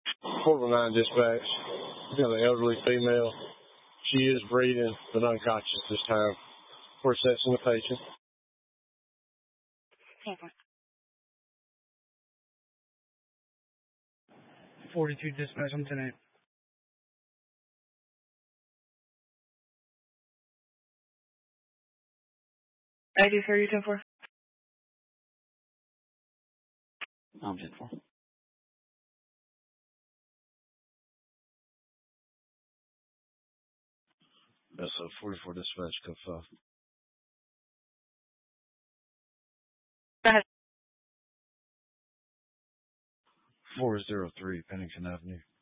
419 dispatch. We got an elderly female. She is breathing, but unconscious this time. We're assessing the patient. 42 dispatch, I'm 10-8. ID for you, 10-4. I'm 10-4. That's a 44 dispatch, code 5. Go ahead. 403 Pennington Avenue.